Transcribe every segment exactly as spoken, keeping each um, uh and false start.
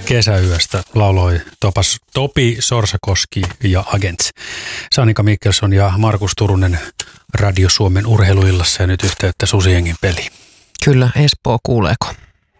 kesäyöstä lauloi Topas, Topi Sorsakoski ja Agents. Sannika Mikkelson ja Markus Turunen Radio Suomen urheiluillassa ja nyt yhteyttä Susiengin peliin. Kyllä, Espoo kuuleeko?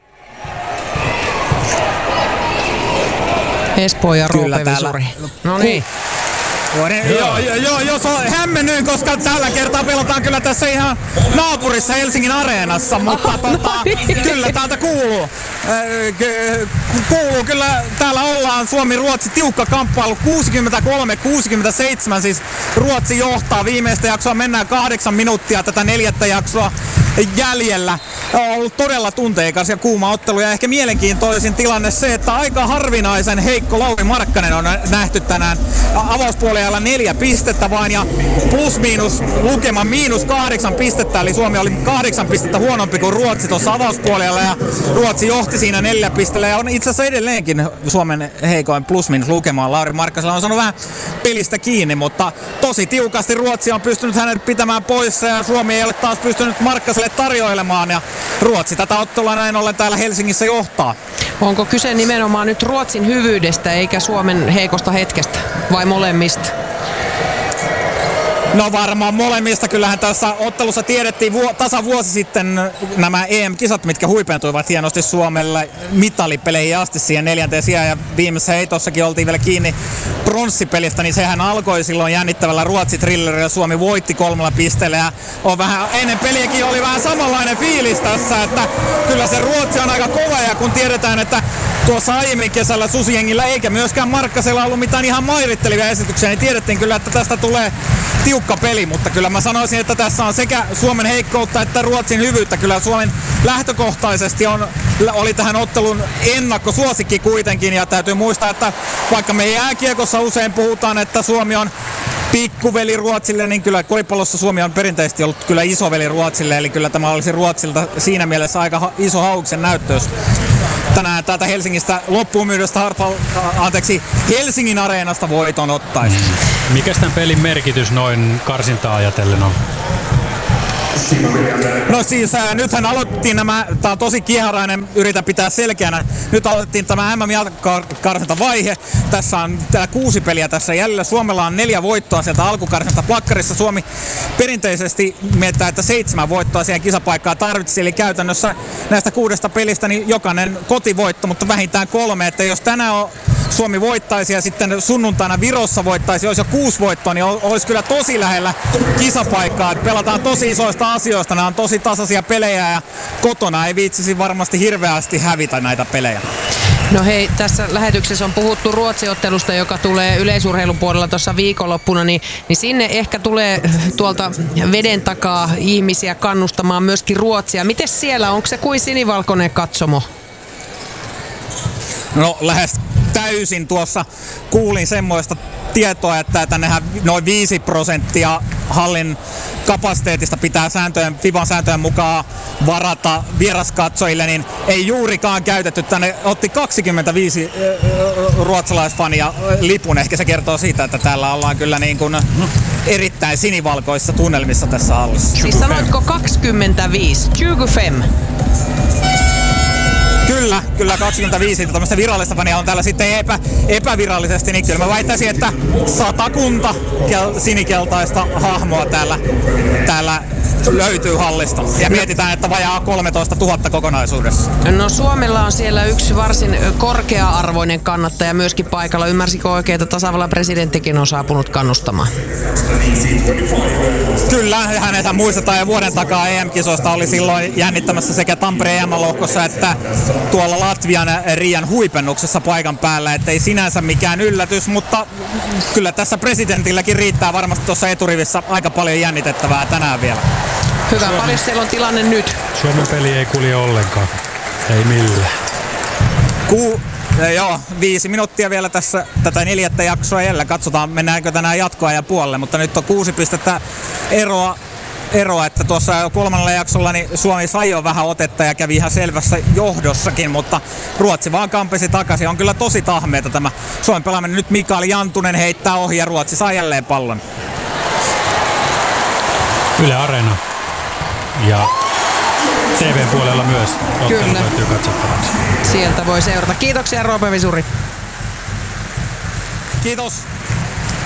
Espoo ja Roope Vesuri. No niin. Joo, joo, joo, jos on hämmennyin, koska tällä kertaa pelataan kyllä tässä ihan naapurissa Helsingin Areenassa, mutta Aha, tota, no niin. kyllä täältä kuuluu. Kuuluu kyllä, täällä ollaan Suomi-Ruotsi tiukka kamppailu, kuusikymmentäkolme kuusikymmentäseitsemän, siis Ruotsi johtaa. Viimeistä jaksoa mennään kahdeksan minuuttia, tätä neljättä jaksoa jäljellä. On ollut todella tunteikas ja kuuma ottelu ja ehkä mielenkiintoisin tilanne se, että aika harvinaisen heikko Lauri Markkanen on nähty tänään. Avauspuolella neljä pistettä vain ja plus miinus lukema miinus kahdeksan pistettä, eli Suomi oli kahdeksan pistettä huonompi kuin Ruotsi tuossa avauspuolella ja Ruotsi johti siinä neljä pistettä ja on itse asiassa edelleenkin Suomen heikoin plus miinus lukemaan. Lauri Markkasella on saanut vähän pelistä kiinni, mutta tosi tiukasti Ruotsi on pystynyt hänet pitämään poissa ja Suomi ei ole taas pystynyt Markkaselle tarjoilemaan ja Ruotsi tätä ottelua näin ollen täällä Helsingissä johtaa. Onko kyse nimenomaan nyt Ruotsin hyvyydestä eikä Suomen heikosta hetkestä vai molemmista? No varmaan molemmista. Kyllähän tässä ottelussa tiedettiin vu- tasa vuosi sitten nämä E M-kisat, mitkä huipentuivat hienosti Suomelle mitalipeleihin asti siihen neljänteen sijaan. Ja viimeisessä heitossakin oltiin vielä kiinni pronssipelistä, niin sehän alkoi silloin jännittävällä Ruotsi-thrillerillä ja Suomi voitti kolmella pisteellä. Ja on vähän, ennen peliäkin oli vähän samanlainen fiilis tässä, että kyllä se Ruotsi on aika kova ja kun tiedetään, että tuossa aiemmin kesällä Susiengillä eikä myöskään Markkasella ollut mitään ihan mairittelevia esityksiä, niin tiedettiin kyllä, että tästä tulee tiukka peli, mutta kyllä mä sanoisin, että tässä on sekä Suomen heikkoutta että Ruotsin hyvyyttä. Kyllä Suomen lähtökohtaisesti on, oli tähän ottelun ennakkosuosikki kuitenkin ja täytyy muistaa, että vaikka me jääkiekossa usein puhutaan, että Suomi on pikkuveli Ruotsille, niin kyllä koripallossa Suomi on perinteisesti ollut kyllä isoveli Ruotsille, eli kyllä tämä olisi Ruotsilta siinä mielessä aika ha- iso hauksen näyttöys. Tänään täältä Helsingistä loppuun myydöstä Hartwall, anteeksi, Helsingin Areenasta voiton ottaisi. Mikäs tämän pelin merkitys noin karsintaa ajatellen on? No siis äh, nythän aloitettiin nämä, tää on tosi kieharainen, yritän pitää selkeänä. Nyt aloitettiin tämä M M-karsinta-vaihe. Tässä on täällä kuusi peliä tässä jäljellä. Suomella on neljä voittoa sieltä alkukarsinta plakkarissa. Suomi perinteisesti miettää, että seitsemän voittoa siihen kisapaikkaa tarvitsi. Eli käytännössä näistä kuudesta pelistä niin jokainen kotivoitto, mutta vähintään kolme. Että jos tänään on Suomi voittaisi ja sitten sunnuntaina Virossa voittaisi, olisi jo kuusi voittoa, niin olisi kyllä tosi lähellä kisapaikkaa. Että pelataan tosi isoista asioista, nämä on tosi tasaisia pelejä ja kotona ei viitsisi varmasti hirveästi hävitä näitä pelejä. No hei, tässä lähetyksessä on puhuttu Ruotsi-ottelusta, joka tulee yleisurheilun puolella tuossa viikonloppuna, niin, niin sinne ehkä tulee tuolta veden takaa ihmisiä kannustamaan myöskin Ruotsia. Miten siellä, onko se kuin sinivalkoinen katsomo? No lähes täysin tuossa kuulin semmoista tietoa, että tännehän noin viisi prosenttia hallin kapasiteetista pitää sääntöjen, FIBAn sääntöjen mukaan varata vieraskatsojille, niin ei juurikaan käytetty. Tänne otti kaksikymmentäviisi ruotsalaisfania lipun. Ehkä se kertoo siitä, että täällä ollaan kyllä niin kuin erittäin sinivalkoissa tunnelmissa tässä hallissa. Siis sanoitko kaksikymmentäviisi? tjugofem. Kyllä, kyllä kaksikymmentäviisi tämmöistä virallista fania on täällä sitten epä, epävirallisesti, niin kyllä mä väittäisin, että satakunta kel, sinikeltaista hahmoa täällä, täällä löytyy hallista. Ja mietitään, että vajaa kolmetoista tuhatta kokonaisuudessa. No Suomella on siellä yksi varsin korkea-arvoinen kannattaja myöskin paikalla. Ymmärsikö oikein, että tasavallan presidenttikin on saapunut kannustamaan? Kyllä, hänethän muistetaan jo vuoden takaa E M-kisoista oli silloin jännittämässä sekä Tampereen E M-lohkossa että tuolla Latvian Riian huipennuksessa paikan päällä, ettei sinänsä mikään yllätys, mutta kyllä tässä presidentilläkin riittää varmasti tuossa eturivissä aika paljon jännitettävää tänään vielä. Hyvä, Suomi. Paljon siellä on tilanne nyt? Suomen peli ei kulje ollenkaan, ei millään. Ku, joo, viisi minuuttia vielä tässä tätä neljättä jaksoa jäljellä. Katsotaan, mennäänkö tänään jatkoa ja puolelle, mutta nyt on kuusi pistettä eroa. eroa, että tuossa kolmannella jaksolla niin Suomi sai jo vähän otetta ja kävi ihan selvässä johdossakin, mutta Ruotsi vaan kampesi takaisin. On kyllä tosi tahmeeta tämä Suomen pelaaminen. Nyt Mikael Jantunen heittää ohi ja Ruotsi saa jälleen pallon. Yle Areena ja T V-puolella myös. Kyllä. sieltä voi seurata. Kiitoksia Roope Visuri. Kiitos.